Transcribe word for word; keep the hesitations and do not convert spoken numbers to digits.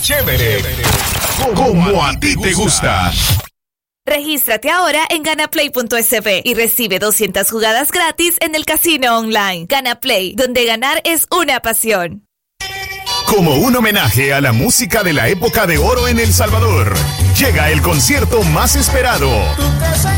chévere, como a ti te gusta. Regístrate ahora en ganaplay punto es be y recibe doscientas jugadas gratis en el casino online. Ganaplay, donde ganar es una pasión. Como un homenaje a la música de la época de oro en El Salvador, llega el concierto más esperado.